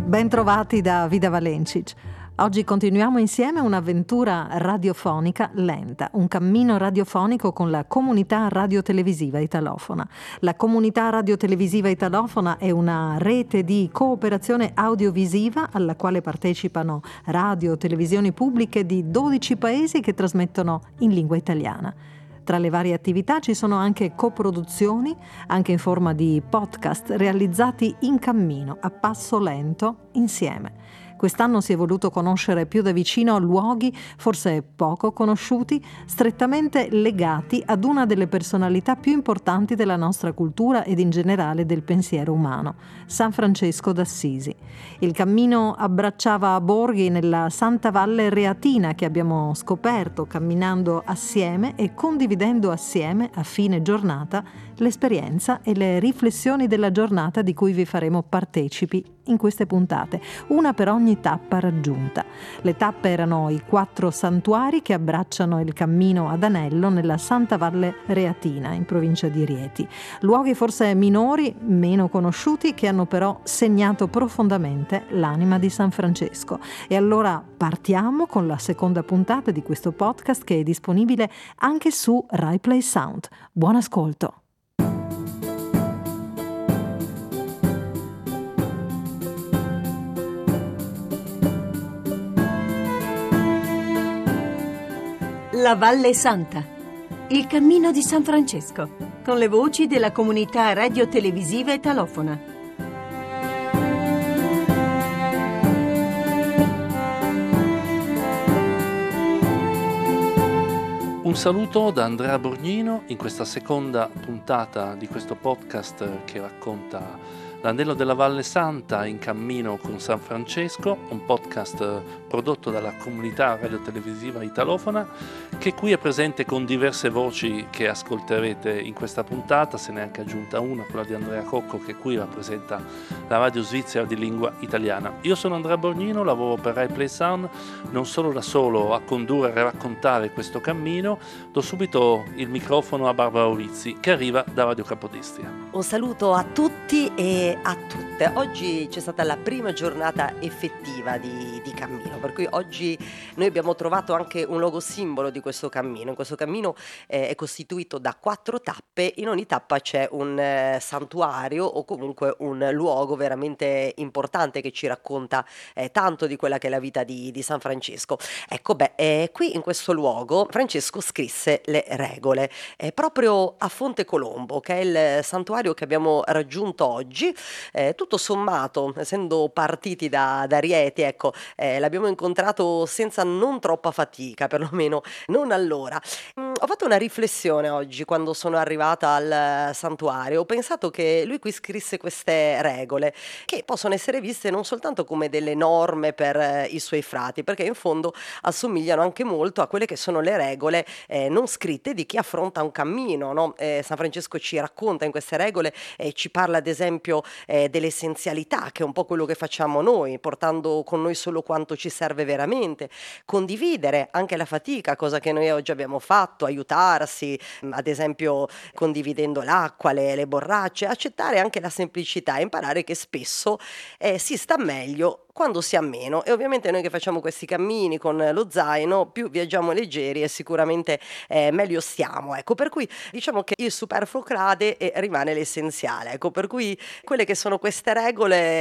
Bentrovati da Vida Valencic. Oggi continuiamo insieme un'avventura radiofonica lenta, un cammino radiofonico con la comunità radiotelevisiva italofona. La comunità radiotelevisiva italofona è una rete di cooperazione audiovisiva alla quale partecipano radio, televisioni pubbliche di 12 paesi che trasmettono in lingua italiana. Tra le varie attività ci sono anche coproduzioni, anche in forma di podcast, realizzati in cammino, a passo lento, insieme. Quest'anno si è voluto conoscere più da vicino luoghi forse poco conosciuti, strettamente legati ad una delle personalità più importanti della nostra cultura ed in generale del pensiero umano, San Francesco d'Assisi. Il cammino abbracciava borghi nella Santa Valle Reatina che abbiamo scoperto camminando assieme e condividendo assieme a fine giornata l'esperienza e le riflessioni della giornata di cui vi faremo partecipi in queste puntate, una per ogni tappa raggiunta. Le tappe erano i 4 santuari che abbracciano il cammino ad anello nella Santa Valle Reatina, in provincia di Rieti. Luoghi forse minori, meno conosciuti, che hanno però segnato profondamente l'anima di San Francesco. E allora partiamo con la seconda puntata di questo podcast che è disponibile anche su Rai Play Sound. Buon ascolto! La Valle Santa, il cammino di San Francesco, con le voci della comunità radiotelevisiva italofona. Un saluto da Andrea Borgnino in questa seconda puntata di questo podcast che racconta l'Anello della Valle Santa in cammino con San Francesco, un podcast prodotto dalla comunità radiotelevisiva italofona che qui è presente con diverse voci che ascolterete in questa puntata. Se ne è anche aggiunta una, quella di Andrea Cocco, che qui rappresenta la radio svizzera di lingua italiana. Io sono Andrea Borgnino, lavoro per Rai Play Sound, non solo da solo a condurre e raccontare questo cammino. Do subito il microfono a Barbara Urizzi che arriva da Radio Capodistria. Un saluto a tutti e a tutte. Oggi c'è stata la prima giornata effettiva di cammino, per cui oggi noi abbiamo trovato anche un logo simbolo di questo cammino. Questo cammino è costituito da 4 tappe, in ogni tappa c'è un santuario o comunque un luogo veramente importante che ci racconta tanto di quella che è la vita di San Francesco. Ecco, qui in questo luogo Francesco scrisse le regole, proprio a Fonte Colombo, che è il santuario che abbiamo raggiunto oggi. Tutto sommato, essendo partiti da Rieti, ecco, l'abbiamo incontrato senza non troppa fatica, perlomeno non allora. Ho fatto una riflessione oggi quando sono arrivata al santuario. Ho pensato che lui qui scrisse queste regole che possono essere viste non soltanto come delle norme per i suoi frati, perché in fondo assomigliano anche molto a quelle che sono le regole non scritte di chi affronta un cammino, no? San Francesco ci racconta in queste regole, ci parla ad esempio dell'essenzialità, che è un po' quello che facciamo noi, portando con noi solo quanto ci serve veramente, condividere anche la fatica, cosa che noi oggi abbiamo fatto, aiutarsi, ad esempio condividendo l'acqua, le borracce, accettare anche la semplicità, imparare che spesso si sta meglio quando si ha meno. E ovviamente noi che facciamo questi cammini con lo zaino, più viaggiamo leggeri e sicuramente meglio stiamo, ecco, per cui diciamo che il superfluo cade e rimane l'essenziale, ecco, per cui quelle che sono queste regole